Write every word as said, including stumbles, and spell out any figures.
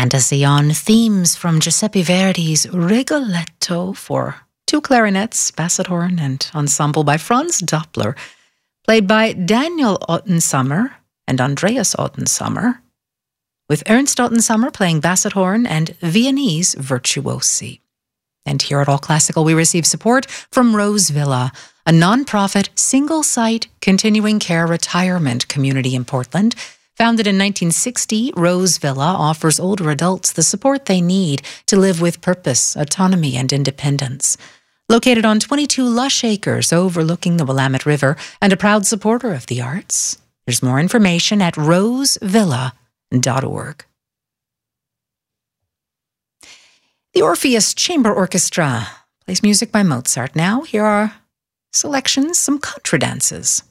fantasy on themes from Giuseppe Verdi's Rigoletto for two clarinets, basset horn, and ensemble by Franz Doppler, played by Daniel Ottensammer and Andreas Ottensammer, with Ernst Ottensammer playing basset horn and Viennese virtuosi. And here at All Classical, we receive support from Rose Villa, a non-profit, single-site, continuing care retirement community in Portland. Founded in nineteen sixty, Rose Villa offers older adults the support they need to live with purpose, autonomy, and independence. Located on twenty-two lush acres overlooking the Willamette River and a proud supporter of the arts. There's more information at rose villa dot org. The Orpheus Chamber Orchestra plays music by Mozart. Now, here are selections, some contra dances.